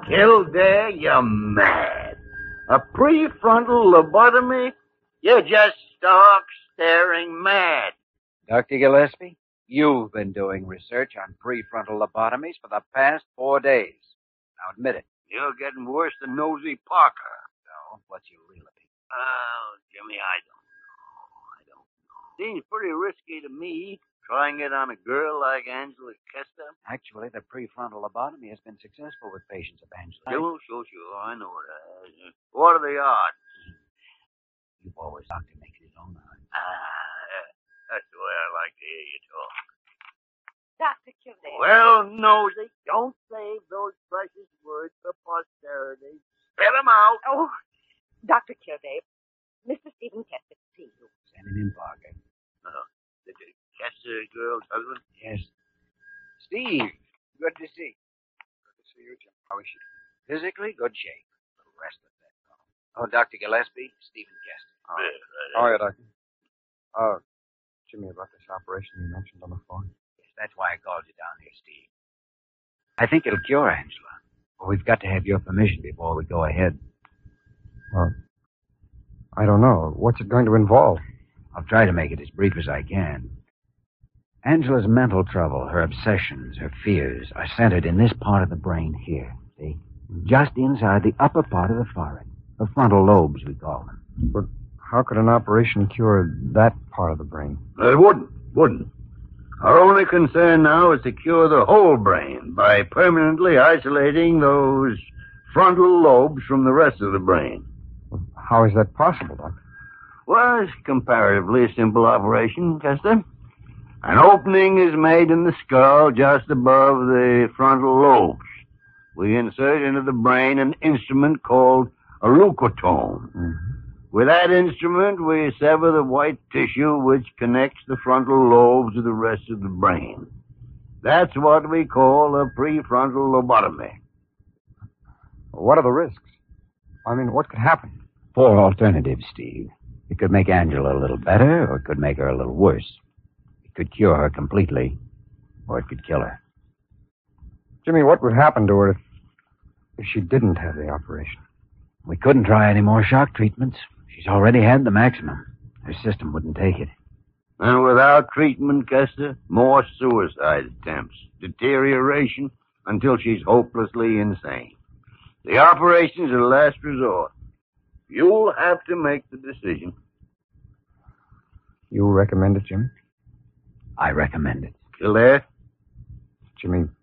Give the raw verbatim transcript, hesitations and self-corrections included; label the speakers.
Speaker 1: Kildare, you're mad. A prefrontal lobotomy? You're just stark, staring mad.
Speaker 2: Doctor Gillespie, you've been doing research on prefrontal lobotomies for the past four days. Now admit it.
Speaker 1: You're getting worse than Nosy Parker.
Speaker 2: So, what's your real opinion?
Speaker 1: Oh, Jimmy, I don't know. I don't know. Seems pretty risky to me, trying it on a girl like Angela Kester.
Speaker 2: Actually, the prefrontal lobotomy has been successful with patients of Angela.
Speaker 1: Sure, sure, sure. I know it has. What are the odds?
Speaker 2: You've always doctor makes his own odds.
Speaker 1: Ah, that's the way I like to hear you talk.
Speaker 3: Doctor Kildare.
Speaker 1: Well, Nosy, don't save those precious words for posterity. Spit them out.
Speaker 3: Oh, Doctor Kildare, Mister Stephen Kester to see you.
Speaker 2: Send him in, Parker.
Speaker 1: Uh, the Kester girl's husband?
Speaker 2: Yes. Steve, good to see. Good to see you, Jim. How is she? Physically, good shape. A little restless, that's all. Oh, Doctor Gillespie, Stephen Kester.
Speaker 1: Oh, right.
Speaker 4: How are you, Doctor? Uh, Jimmy, about this operation you mentioned on the phone.
Speaker 2: Yes, that's why I called you down here, Steve. I think it'll cure Angela. But we've got to have your permission before we go ahead.
Speaker 4: Well, I don't know. What's it going to involve?
Speaker 2: I'll try to make it as brief as I can. Angela's mental trouble, her obsessions, her fears are centered in this part of the brain here, see? Just inside the upper part of the forehead. The frontal lobes, we call them.
Speaker 4: But how could an operation cure that part of the brain?
Speaker 1: It wouldn't, wouldn't. Our only concern now is to cure the whole brain by permanently isolating those frontal lobes from the rest of the brain.
Speaker 4: Well, how is that possible, Doctor?
Speaker 1: Well, it's comparatively a simple operation, Kester. An opening is made in the skull just above the frontal lobes. We insert into the brain an instrument called a leucotome.
Speaker 4: Mm-hmm.
Speaker 1: With that instrument, we sever the white tissue which connects the frontal lobes to the rest of the brain. That's what we call a prefrontal lobotomy.
Speaker 4: What are the risks? I mean, what could happen?
Speaker 2: Four alternatives, Steve. It could make Angela a little better, or it could make her a little worse. It could cure her completely, or it could kill her.
Speaker 4: Jimmy, what would happen to her if, if she didn't have the operation?
Speaker 2: We couldn't try any more shock treatments. She's already had the maximum. Her system wouldn't take it.
Speaker 1: And without treatment, Kester, more suicide attempts, deterioration, until she's hopelessly insane. The operation's a last resort. You'll have to make the decision.
Speaker 4: You recommend it, Jimmy?
Speaker 2: I recommend it.
Speaker 1: Kildare?
Speaker 4: Jimmy,